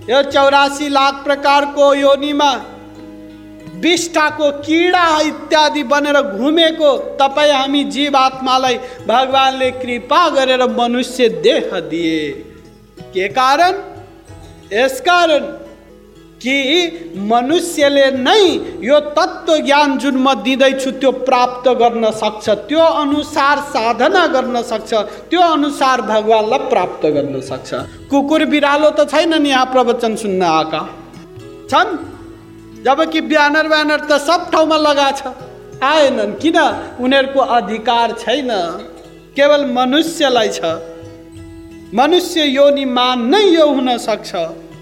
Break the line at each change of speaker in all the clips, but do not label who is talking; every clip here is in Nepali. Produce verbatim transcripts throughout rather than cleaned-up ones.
यो चौरासी लाख प्रकारको योनिमा विष्टाको किडा इत्यादि बनेर घुमेको तपाईँ हामी जीवात्मालाई भगवानले कृपा गरेर मनुष्य देह दिए। के कारण? यसकारण कि मनुष्यले नै यो तत्त्व ज्ञान जुन म दिँदैछु त्यो प्राप्त गर्न सक्छ, त्यो अनुसार साधना गर्न सक्छ, त्यो अनुसार भगवानलाई प्राप्त गर्न सक्छ। कुकुर बिरालो त छैनन् यहाँ प्रवचन सुन्न आएका, छन्? जबकि ब्यानर ब्यानर त सब ठाउँमा लगा छ, आएनन्। किन? उनीहरूको अधिकार छैन, केवल मनुष्यलाई छ। मनुष्य योनिमा नै यो हुन सक्छ।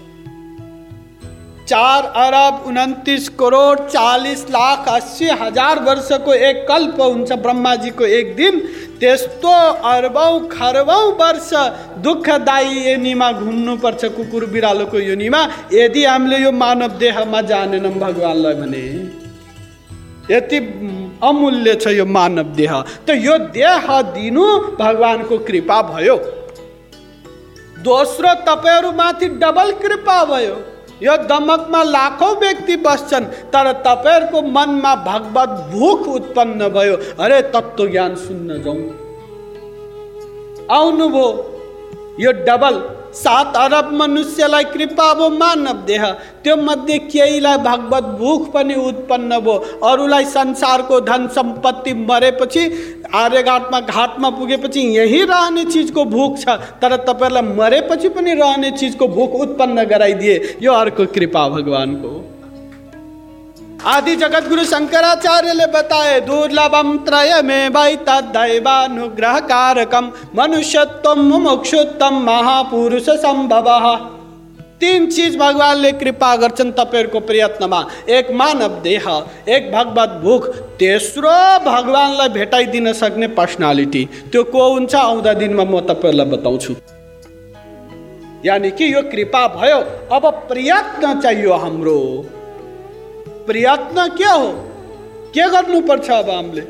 चार अरब उन्तीस करोड़ चालीस लाख अस्सी हजार वर्षको एक कल्प हुन्छ ब्रह्माजीको एक दिन। त्यस्तो अरबौं खरबौं वर्ष दुःखदायी योनिमा घुम्नुपर्छ कुकुर बिरालोको योनिमा, यदि हामीले यो मानव देहमा जानेनौँ भगवानलाई भने। यति अमूल्य छ यो मानव देह। त यो देह दिनु भगवानको कृपा भयो। दोस्रो, तपाईहरुमाथि डबल कृपा भयो। यो दमकमा लाखौं व्यक्ति बस्छन्, तर तपाईहरुको मनमा भगवत भूख उत्पन्न भयो। अरे तत्त्व ज्ञान सुन्न जाउँ, आउनुभयो। यो डबल सात अरब मनुष्यलाई कृपा भयो मानव देह, त्यो मध्ये केहीलाई भगवत भूख पनि उत्पन्न भयो। अरूलाई संसारको धन सम्पत्ति मरेपछि आर्यघाटमा घाटमा पुगेपछि यही रहने चिजको भूख छ, तर तपाईहरुलाई मरेपछि पनि रहने चिजको भूख उत्पन्न गराइदिए। यो अर्को कृपा भगवानको। आदि जगत गुरु शंकराचार्यले बताए, दुर्लभम त्रयमेवै तद्दैवानुग्रह कारकम मनुष्यत्वम मुमुक्षुत्वम महापुरुष संभवः। तीन चीज भगवानले कृपा गर्छन् तपाईहरुको प्रयत्नमा। एक मानव देह, एक भगवत भूख, तेस्रो भगवानलाई भेटाइदिन सक्ने पर्सनालिटी। त्यो को हुन्छ आउँदा दिनमा म तपाईहरुलाई बताउँछु। यानी कि यो कृपा भयो। अब प्रयत्न चाहियो हाम्रो। प्रयत्न के हो? के गर्नुपर्छ अब हामीले?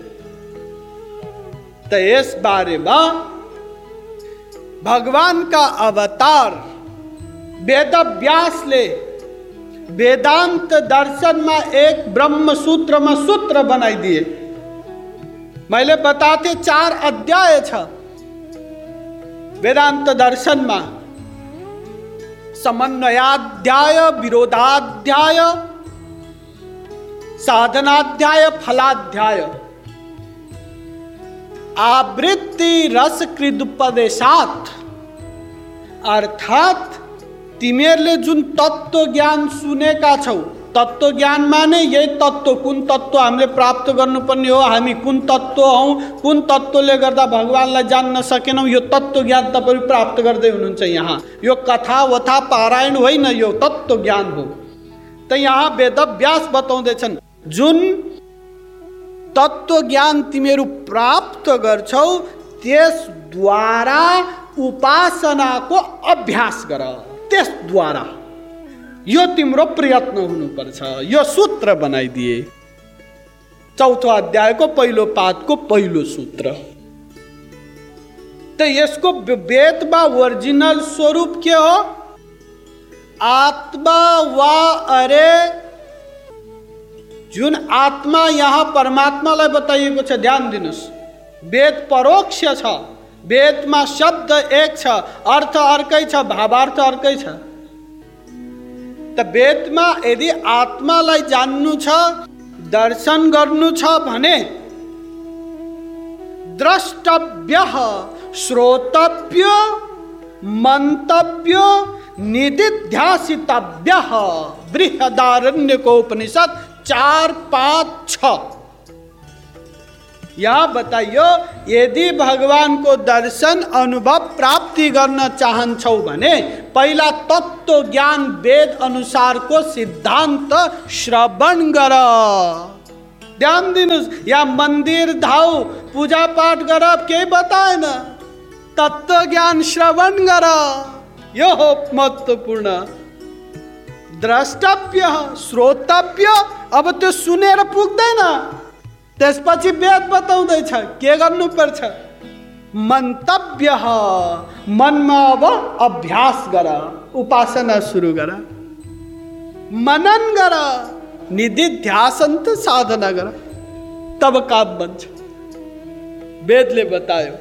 त यस बारेमा भगवानका अवतार वेदव्यासले वेदांत दर्शनमा एक ब्रह्म सूत्रमा सूत्र बनाइदिए। मैले बताते चार अध्याय छ वेदांत दर्शनमा। समन्वयाध्याय, विरोधाध्याय, साधनाध्याय, फलाध्याय। आवृत्ति रस कृदुपदेशात, अर्थात तिमीहरूले जुन तत्त्व ज्ञान सुनेका छौ, तत्त्व ज्ञान माने यही तत्त्व, कुन तत्त्व हामीले प्राप्त गर्नुपर्ने हो, हामी कुन तत्त्व हौ, कुन तत्त्वले गर्दा भगवानलाई जान्न सकेनौं, यो तत्त्व ज्ञान तपाईहरु प्राप्त गर्दै हुनुहुन्छ। यहाँ यो कथा वथा पारायण होइन, यो तत्त्व ज्ञान हो। त यहाँ वेदव्यास बताउँदैछन्, जुन तत्त्व ज्ञान तिमीहरू प्राप्त गर्छौ त्यसद्वारा उपासनाको अभ्यास गर। त्यसद्वारा यो तिम्रो प्रयत्न हुनुपर्छ। यो सूत्र बनाइदिए चौथो अध्यायको पहिलो पादको पहिलो सूत्र। त यसको वेदमा ओरिजिनल स्वरूप के हो? आत्मा वा अरे, जुन आत्मा यहाँ परमात्मालाई बताइएको छ, ध्यान दिनुस्। वेद परोक्ष छ, वेदमा शब्द एक छ, अर्थ अर्कै छ, भावार्थ अर्कै छ। त वेदमा यदि आत्मालाई जान्नु छ, दर्शन गर्नु छ भने द्रष्टव्य, श्रोतव्य, मंतव्य, निदिध्यासितव्य। बृहदारण्यको उपनिषद चार पांच छ। यहाँ बताइयो, यदि भगवान को दर्शन अनुभव प्राप्ति गर्न चाहन्छौ भने पहिला तत्त्व ज्ञान वेद अनुसार को सिद्धांत श्रवण गर। ध्यान दिनुस्, या मंदिर धाउ, पूजा पाठ गर, केही बताएन। तत्त्व ज्ञान श्रवण गर, यो हो महत्त्वपूर्ण। द्रष्टव्य, श्रोतव्य, अब त्यो सुनेर पुग्दैन, त्यसपछि वेद बताउँदैछ के गर्नुपर्छ। मन्तव्य, मनमा अब अभ्यास गर। उपासना सुरु गर, मनन गर, निधिध्यासन्त साधना गर, तब काम बन्छ। वेदले बतायो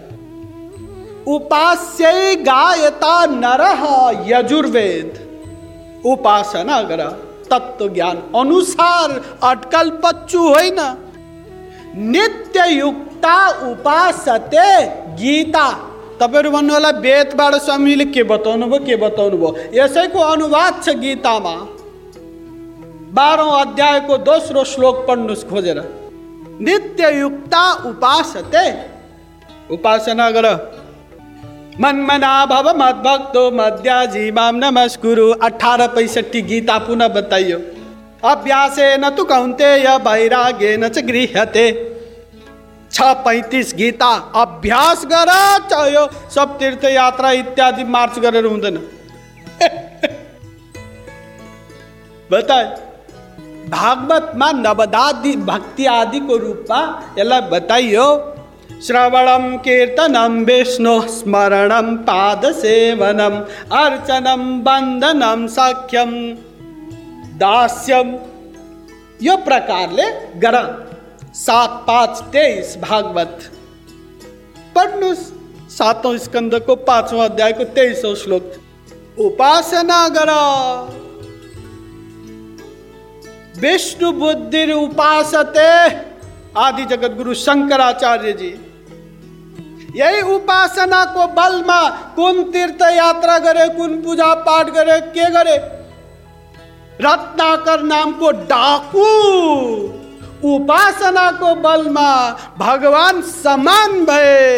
उपास्यै गायता नरः यजुर्वेद, उपासना गर तत्व ज्ञान अनुसार, अटकल पच्चु होइन। नित्य युक्ता उपासते गीता। तपाईहरु भन्नु होला वेदबाट स्वामीले के बताउनु भयो के बताउनु भयो, यसैको अनुवाद छ गीतामा। बाह्रौं अध्यायको दोस्रो श्लोक पढ्नुस् खोजेर। नित्य युक्ता उपासते, उपासना गर। मनमना भव मद्भक्तो मद्याजी माम नमस्कुरु। अठारह पैंसठी गीता पुनः बताइयो। अभ्यासेन तु कौन्तेय वैराग्येन च गृह्यते। छ पैंतीस गीता। अभ्यास गर, चाह्यो सब तीर्थ यात्रा इत्यादि मार्च गरेर हुँदैन। बताए भागवतमा नवदादि भक्ति आदिको रूपमा यसलाई बताइयो। श्रवणम कीर्तनम विष्णु स्मरणम पाद सेवनम अर्चनम वंदनम साख्यम दास्यम, यो प्रकारले गर। सात पाँच तेईस भागवत पढ्नुस्। सातौं स्कन्धको पाँचौं अध्यायको तेईसौं श्लोक। उपासना गर। विष्णु बुद्धि उपासते, आदि जगत गुरु शंकराचार्य जी। यही उपासना को बलमा कुन तीर्थ यात्रा गरे, कुन पूजा पाठ गरे, के गरे? रत्नाकर नाम को डाकू उपासना को बलमा भगवान समान भए।